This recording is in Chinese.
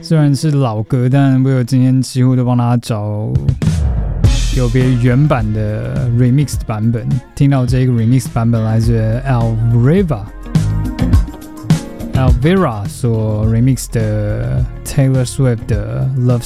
虽然是老歌，但我今天几乎都帮他找有别原版的 remix 版本。听到这个 remix 版本来自 Elvira 所 remix 的 Taylor Swift 的 Love